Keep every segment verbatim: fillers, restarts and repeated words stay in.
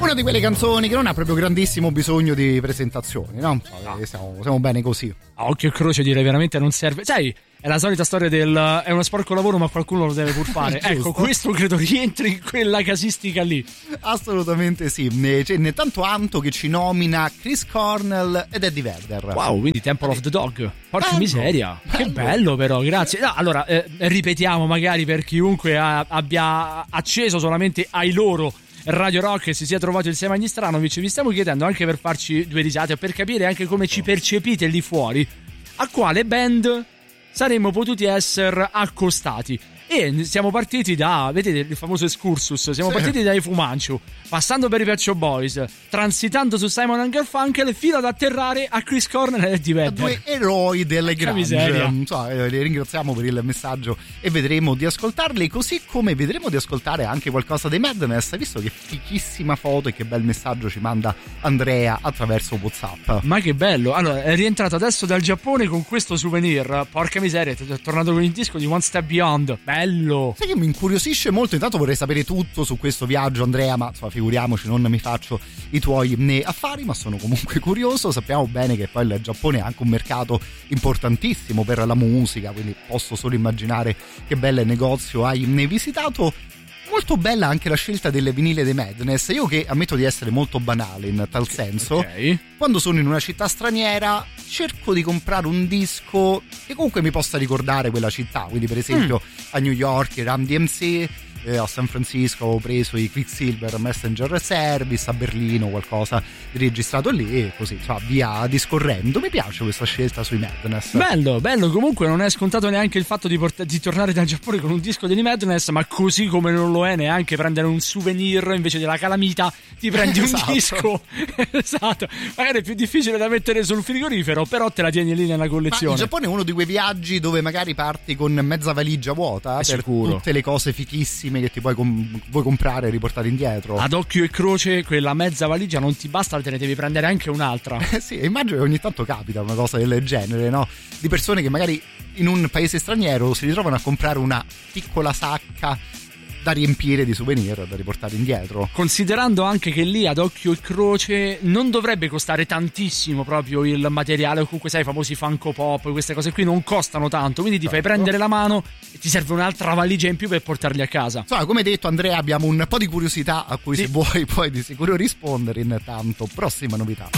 Una di quelle canzoni che non ha proprio grandissimo bisogno di presentazioni, no? no. Siamo, siamo bene così. A occhio e croce direi veramente non serve. Sai, è la solita storia del è uno sporco lavoro ma qualcuno lo deve pur fare. Ecco, questo credo rientri in quella casistica lì. Assolutamente sì. C'è ne tanto Anto che ci nomina Chris Cornell ed Eddie Vedder. Wow, quindi Temple of the Dog. Porca bello, miseria. Bello. Che bello però, grazie. No, allora, eh, ripetiamo magari per chiunque ha, abbia acceso solamente ai loro Radio Rock e si sia trovato il Semagni Stranovic, vi stiamo chiedendo anche per farci due risate o per capire anche come ci percepite lì fuori, a quale band saremmo potuti essere accostati. E siamo partiti da, vedete il famoso excursus, siamo sì. partiti dai Fu Manchu, passando per i Pet Shop Boys, transitando su Simon and Garfunkel fino ad atterrare a Chris Cornell e Eddie Vedder. Due eroi delle grunge. So, eh, li ringraziamo per il messaggio e vedremo di ascoltarli, così come vedremo di ascoltare anche qualcosa dei Madness, visto che fichissima foto e che bel messaggio ci manda Andrea attraverso WhatsApp. Ma che bello, allora è rientrato adesso dal Giappone con questo souvenir, porca miseria, è tornato con il disco di One Step Beyond. Bello. Sai che mi incuriosisce molto, intanto vorrei sapere tutto su questo viaggio, Andrea, ma insomma, figuriamoci, non mi faccio i tuoi né affari, ma sono comunque curioso. Sappiamo bene che poi il Giappone ha anche un mercato importantissimo per la musica, quindi posso solo immaginare che bel negozio hai visitato. Molto bella anche la scelta delle vinile dei Madness. Io, che ammetto di essere molto banale in tal senso, okay, quando sono in una città straniera cerco di comprare un disco che comunque mi possa ricordare quella città. Quindi per esempio mm. a New York Run D M C, eh, a San Francisco ho preso i Quicksilver Messenger Service, a Berlino qualcosa di registrato lì e così, insomma, via discorrendo. Mi piace questa scelta sui Madness. Bello, bello. Comunque non è scontato neanche il fatto di, port- di tornare dal Giappone con un disco dei Madness, ma così come non lo è neanche prendere un souvenir invece della calamita, ti prendi esatto. un disco. Esatto. Magari è più difficile da mettere sul frigorifero, però te la tieni lì nella collezione. Ma il Giappone è uno di quei viaggi dove magari parti con mezza valigia vuota è per sicuro. Tutte le cose fichissime che ti puoi, com- puoi comprare e riportare indietro. Ad occhio e croce quella mezza valigia non ti basta, te ne devi prendere anche un'altra. Eh sì, immagino che ogni tanto capita una cosa del genere, no? Di persone che magari in un paese straniero si ritrovano a comprare una piccola sacca da riempire di souvenir da riportare indietro. Considerando anche che lì ad occhio e croce non dovrebbe costare tantissimo proprio il materiale, o comunque sai, i famosi Funko Pop, queste cose qui non costano tanto, quindi ti certo. fai prendere la mano e ti serve un'altra valigia in più per portarli a casa. Insomma, come detto Andrea, abbiamo un po' di curiosità a cui sì. se vuoi puoi di sicuro rispondere. Intanto, prossima novità.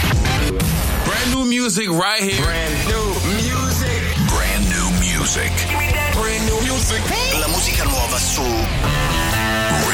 Brand new music right here. Brand new music. Brand new music. Brand new music. La musica nuova su